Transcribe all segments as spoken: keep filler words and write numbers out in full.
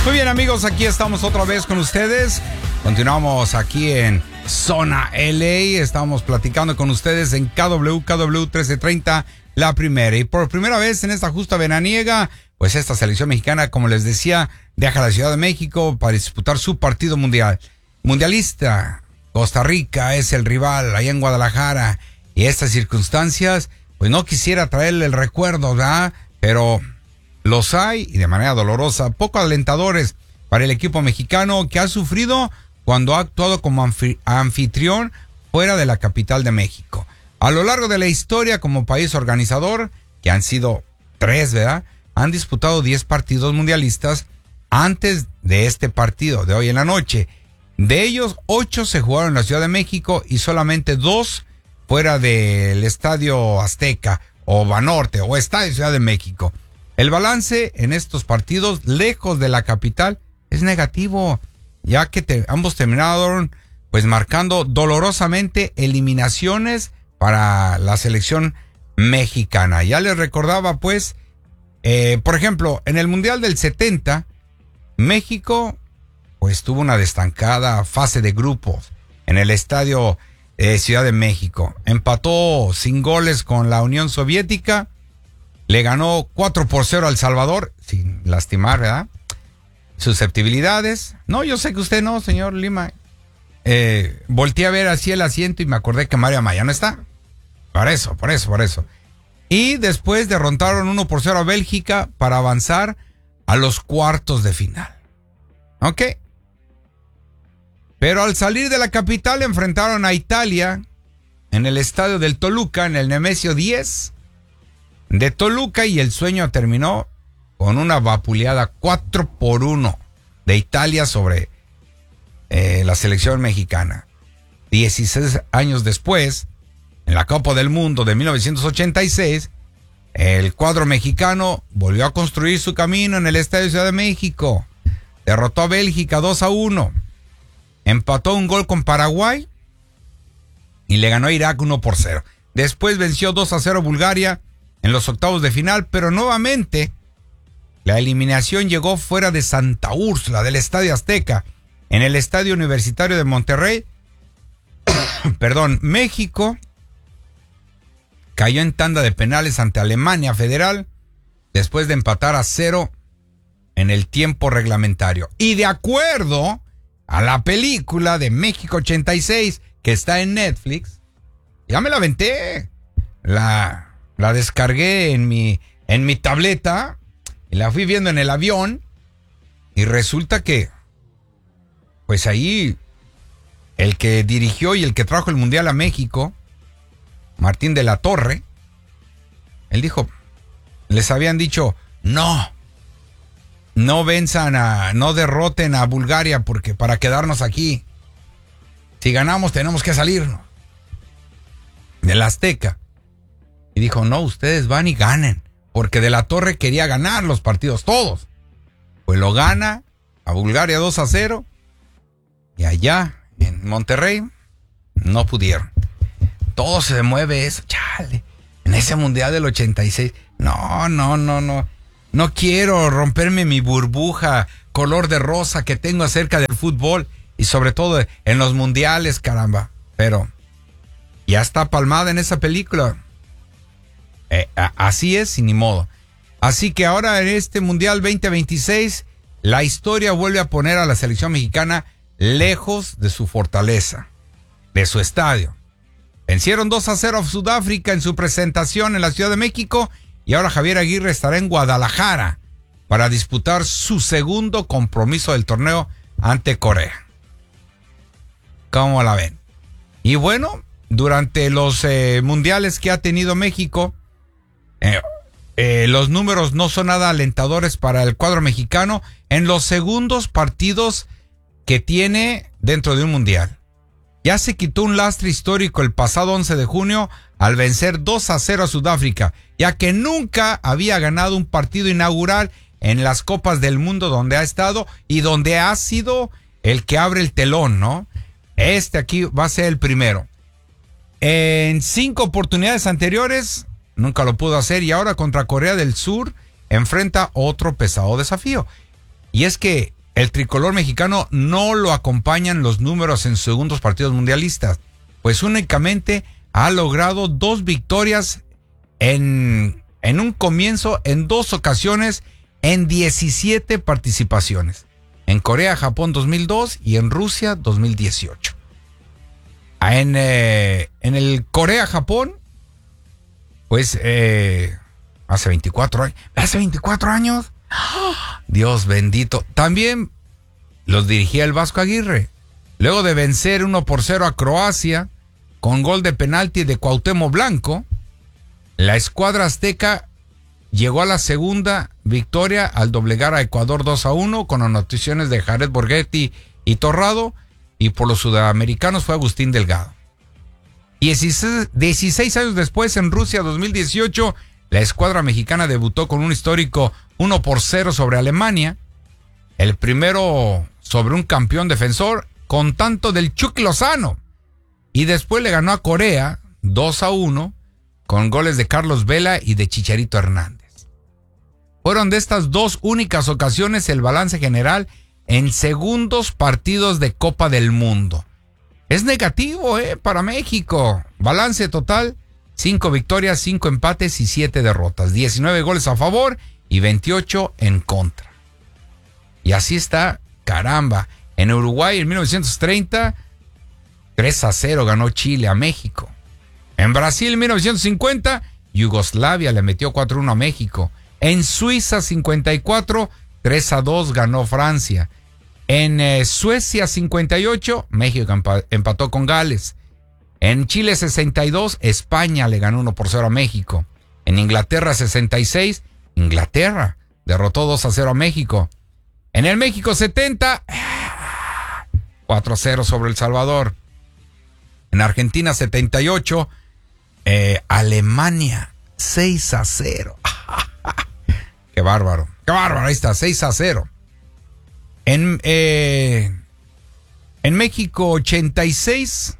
Muy bien, amigos, aquí estamos otra vez con ustedes. Continuamos aquí en Zona L A. Estamos platicando con ustedes en K W K W trece treinta, la primera. Y por primera vez en esta justa veraniega, pues esta selección mexicana, como les decía, viaja a la Ciudad de México para disputar su partido mundial. Mundialista, Costa Rica es el rival allá en Guadalajara. Y estas circunstancias, pues no quisiera traerle el recuerdo, ¿verdad? Pero los hay, y de manera dolorosa, poco alentadores para el equipo mexicano que ha sufrido cuando ha actuado como anfi- anfitrión fuera de la capital de México. A lo largo de la historia como país organizador, que han sido tres, ¿verdad? Han disputado diez partidos mundialistas antes de este partido de hoy en la noche. De ellos, ocho se jugaron en la Ciudad de México y solamente dos fuera del Estadio Azteca o Banorte o Estadio Ciudad de México. El balance en estos partidos, lejos de la capital, es negativo, ya que te, ambos terminaron pues marcando dolorosamente eliminaciones para la selección mexicana. Ya les recordaba pues, eh, por ejemplo, en el Mundial del setenta, México pues tuvo una destacada fase de grupos en el Estadio eh, Ciudad de México. Empató sin goles con la Unión Soviética. Le ganó cuatro por cero al Salvador, sin lastimar, ¿verdad? Susceptibilidades. No, yo sé que usted no, señor Lima. Eh, volteé a ver así el asiento y me acordé que Mario Amaya no está. Por eso, por eso, por eso. Y después derrotaron uno por cero a Bélgica para avanzar a los cuartos de final. ¿Ok? Pero al salir de la capital enfrentaron a Italia en el estadio del Toluca, en el Nemesio diez de Toluca, y el sueño terminó con una vapuleada cuatro por uno de Italia sobre eh, la selección mexicana. dieciséis años después, en la Copa del Mundo de mil novecientos ochenta y seis, el cuadro mexicano volvió a construir su camino en el Estadio Ciudad de México. Derrotó a Bélgica dos a uno. Empató un gol con Paraguay y le ganó a Irak uno por cero. Después venció dos a cero a Bulgaria en los octavos de final, pero nuevamente la eliminación llegó fuera de Santa Úrsula, del Estadio Azteca, en el Estadio Universitario de Monterrey. Perdón, México cayó en tanda de penales ante Alemania Federal después de empatar a cero en el tiempo reglamentario. Y de acuerdo a la película de México ochenta y seis, que está en Netflix, ya me la aventé, la... La descargué en mi, en mi tableta y la fui viendo en el avión, y resulta que pues ahí el que dirigió y el que trajo el Mundial a México, Martín de la Torre, él dijo, les habían dicho, no, no venzan a, no derroten a Bulgaria porque para quedarnos aquí, si ganamos tenemos que salirnos del Azteca. Y dijo, no, ustedes van y ganen, porque de la Torre quería ganar los partidos todos. Pues lo gana a Bulgaria dos a cero, y allá en Monterrey no pudieron. Todo se mueve eso, chale, en ese Mundial del ochenta y seis. No, no, no, no, no quiero romperme mi burbuja color de rosa que tengo acerca del fútbol, y sobre todo en los mundiales, caramba. Pero ya está palmada en esa película. Eh, así es, y ni modo. Así que ahora en este Mundial veinte veintiséis, la historia vuelve a poner a la selección mexicana lejos de su fortaleza, de su estadio. Vencieron dos a cero a Sudáfrica en su presentación en la Ciudad de México, y ahora Javier Aguirre estará en Guadalajara para disputar su segundo compromiso del torneo ante Corea. ¿Cómo la ven? Y bueno, durante los eh, mundiales que ha tenido México, Eh, eh, los números no son nada alentadores para el cuadro mexicano en los segundos partidos que tiene dentro de un mundial. Ya se quitó un lastre histórico el pasado once de junio al vencer dos a cero a Sudáfrica, ya que nunca había ganado un partido inaugural en las Copas del Mundo donde ha estado y donde ha sido el que abre el telón, ¿no? Este aquí va a ser el primero. En cinco oportunidades anteriores nunca lo pudo hacer, y ahora contra Corea del Sur enfrenta otro pesado desafío. Y es que el tricolor mexicano no lo acompañan los números en sus segundos partidos mundialistas, pues únicamente ha logrado dos victorias en, en un comienzo en dos ocasiones en diecisiete participaciones. En Corea-Japón dos mil dos y en Rusia dos mil dieciocho. En, eh, en el Corea-Japón, pues eh, hace veinticuatro años. ¿Hace veinticuatro años? ¡Oh! Dios bendito. También los dirigía el Vasco Aguirre. Luego de vencer uno por cero a Croacia, con gol de penalti de Cuauhtémoc Blanco, la escuadra azteca llegó a la segunda victoria al doblegar a Ecuador dos a uno con anotaciones de Jared Borghetti y Torrado, y por los sudamericanos fue Agustín Delgado. dieciséis años después, en Rusia dos mil dieciocho, la escuadra mexicana debutó con un histórico uno por cero sobre Alemania, el primero sobre un campeón defensor con tanto del Chucky Lozano, y después le ganó a Corea dos a uno con goles de Carlos Vela y de Chicharito Hernández. Fueron de estas dos únicas ocasiones el balance general en segundos partidos de Copa del Mundo. Es negativo, ¿eh? Para México. Balance total, cinco victorias, cinco empates y siete derrotas. diecinueve goles a favor y veintiocho en contra. Y así está, caramba. En Uruguay, en mil novecientos treinta, tres a cero ganó Chile a México. En Brasil, en mil novecientos cincuenta, Yugoslavia le metió cuatro a uno a México. En Suiza, cincuenta y cuatro, tres a dos ganó Francia. En eh, Suecia, cincuenta y ocho, México empa- empató con Gales. En Chile, sesenta y dos, España le ganó uno por cero a México. En Inglaterra, sesenta y seis, Inglaterra derrotó dos a cero a México. En el México setenta, cuatro a cero sobre El Salvador. En Argentina, setenta y ocho, eh, Alemania, seis a cero. Qué bárbaro, qué bárbaro, ahí está, seis a cero. En, eh, en México ochenta y seis,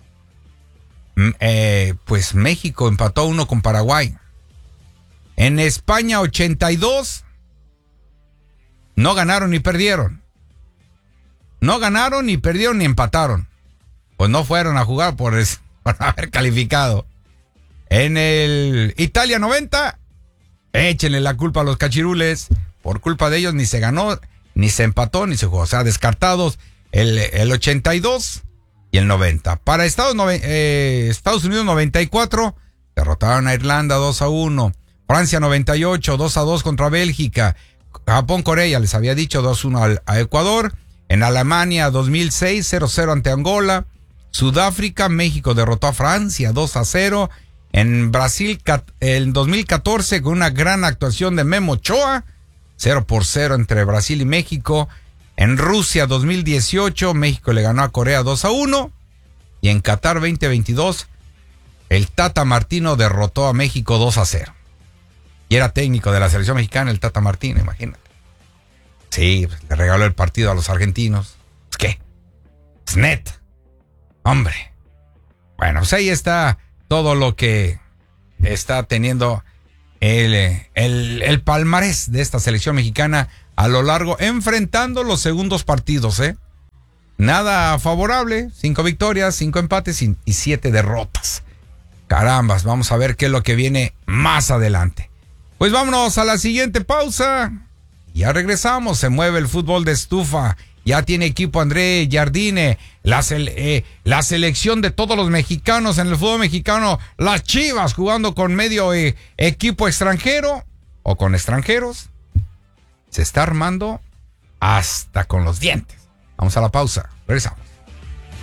eh, pues México empató uno con Paraguay. En España ochenta y dos, no ganaron ni perdieron. No ganaron ni perdieron ni empataron. Pues no fueron a jugar por, eso, por haber calificado. En el Italia noventa, échenle la culpa a los cachirules. Por culpa de ellos ni se ganó, ni se empató, ni se jugó. O sea, descartados el, el ochenta y dos y el noventa. Para Estados, eh, Estados Unidos noventa y cuatro, derrotaron a Irlanda dos a uno. Francia noventa y ocho, dos a dos contra Bélgica. Japón, Corea, ya les había dicho, dos a uno al, a Ecuador. En Alemania dos mil seis, cero a cero ante Angola. Sudáfrica, México derrotó a Francia dos a cero. En Brasil, en dos mil catorce, con una gran actuación de Memo Ochoa, cero por cero entre Brasil y México. En Rusia dos mil dieciocho, México le ganó a Corea dos a uno. Y en Qatar veinte veintidós, el Tata Martino derrotó a México dos a cero. Y era técnico de la selección mexicana el Tata Martino, imagínate. Sí, le regaló el partido a los argentinos. ¿Qué? Es net. Hombre. Bueno, pues ahí está todo lo que está teniendo el, el, el palmarés de esta selección mexicana a lo largo, enfrentando los segundos partidos, ¿eh? Nada favorable, cinco victorias, cinco empates y, y siete derrotas. Carambas, vamos a ver qué es lo que viene más adelante. Pues vámonos a la siguiente pausa. Ya regresamos, se mueve el fútbol de estufa. Ya tiene equipo André Jardine, la, sele- eh, la selección de todos los mexicanos en el fútbol mexicano, las Chivas jugando con medio eh, equipo extranjero o con extranjeros. Se está armando hasta con los dientes. Vamos a la pausa, regresamos.